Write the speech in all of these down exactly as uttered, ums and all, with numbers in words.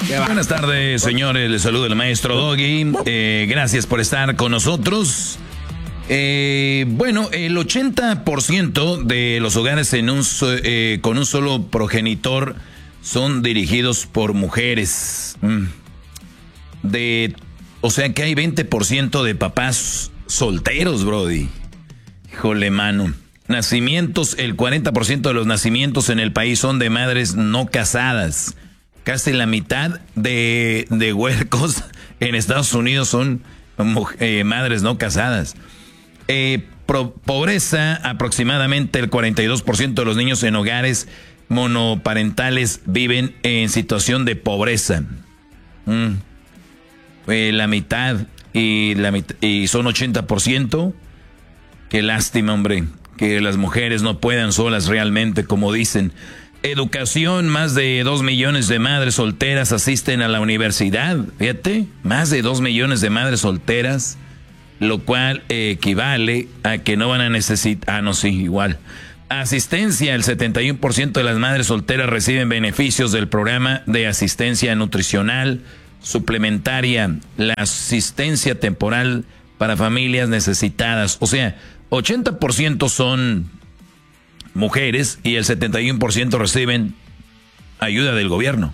Buenas tardes, señores. Les saluda el maestro Doggy. Eh, gracias por estar con nosotros. Eh, bueno, el ochenta por ciento de los hogares en un, eh, con un solo progenitor son dirigidos por mujeres. Mm. De, o sea que hay veinte por ciento de papás solteros, brody. Híjole, mano. Nacimientos, el cuarenta por ciento de los nacimientos en el país son de madres no casadas. Casi la mitad de, de huercos en Estados Unidos son eh, madres no casadas. Eh, pro, pobreza, aproximadamente el cuarenta y dos por ciento de los niños en hogares monoparentales viven en situación de pobreza. Mm. Eh, la mitad y, la mit y son ochenta por ciento. Qué lástima, hombre, que las mujeres no puedan solas realmente, como dicen. Educación, más de dos millones de madres solteras asisten a la universidad. Fíjate, más de dos millones de madres solteras, lo cual eh, equivale a que no van a necesitar... Ah, no, sí, igual. Asistencia, el setenta y uno por ciento de las madres solteras reciben beneficios del programa de asistencia nutricional suplementaria, la asistencia temporal para familias necesitadas. O sea, ochenta por ciento son mujeres y el setenta y uno por ciento reciben ayuda del gobierno.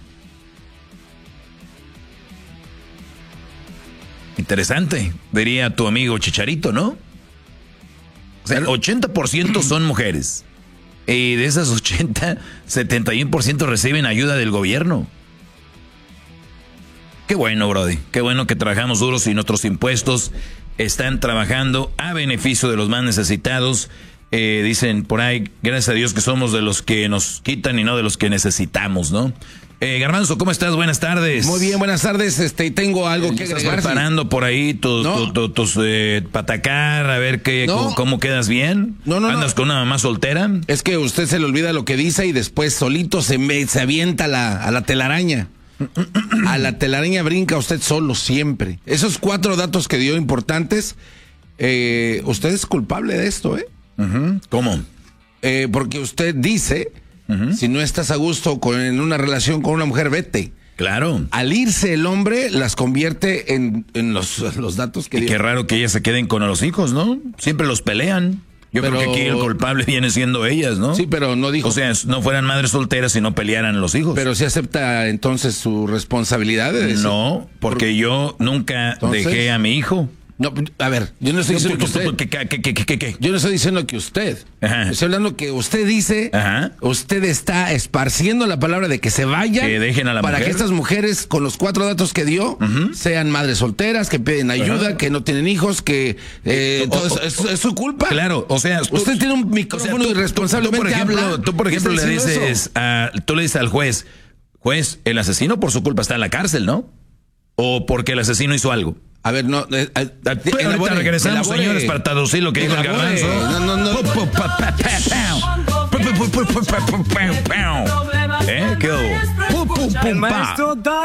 Interesante, diría tu amigo Chicharito, ¿no? O sea, el ochenta por ciento son mujeres. Y de esas ochenta, setenta y uno por ciento reciben ayuda del gobierno. Qué bueno, brody. Qué bueno que trabajamos duros y nuestros impuestos están trabajando a beneficio de los más necesitados. Eh, dicen por ahí, gracias a Dios que somos de los que nos quitan y no de los que necesitamos, ¿no? Eh, Garbanzo, ¿cómo estás? Buenas tardes. Muy bien, buenas tardes. Este, tengo algo que ¿Estás agregar? preparando por ahí tus, no. tus, tus eh, patacar, a ver qué, no. cómo, cómo quedas bien? No, no, ¿Andas no. con una mamá soltera? Es que usted se le olvida lo que dice y después solito se, me, se avienta a la, a la telaraña. A la telaraña brinca usted solo siempre. Esos cuatro datos que dio importantes, eh, usted es culpable de esto, ¿eh? Uh-huh. ¿Cómo? Eh, porque usted dice, uh-huh, si no estás a gusto con, en una relación con una mujer, vete. Claro. Al irse el hombre, las convierte en, en los, los datos que y dio. Qué raro que ellas se queden con los hijos, ¿no? Siempre los pelean. Yo pero, creo que aquí el culpable viene siendo ellas, ¿no? Sí, pero no dijo... O sea, no fueran madres solteras y no pelearan los hijos. Pero sí acepta entonces su responsabilidad de decir... No, porque ¿Por... yo nunca ¿Entonces? dejé a mi hijo. No, a ver, yo no estoy no, diciendo que usted... ¿Qué, qué, qué, qué, qué? Yo no estoy diciendo que usted. Ajá. Estoy hablando que usted dice, Ajá. usted está esparciendo la palabra de que se vayan. Que dejen a la para mujer. que estas mujeres, con los cuatro datos que dio, uh-huh, sean madres solteras, que piden ayuda, Ajá. que no tienen hijos, que... Eh, o, todo o, es, es, es su culpa. Claro, o sea... Tú, usted tiene un micrófono o sea, tú, irresponsablemente tú, tú, por ejemplo, habla. Tú, por ejemplo, le dices... A, tú le dices al juez, juez, el asesino por su culpa está en la cárcel, ¿no? O porque el asesino hizo algo. A ver, no... Eh, eh, Ahorita elabore, regresamos, elabore. señores, para traducir lo que dijo el Garbanzo. No, no, no. ¿Eh? ¿Qué hubo?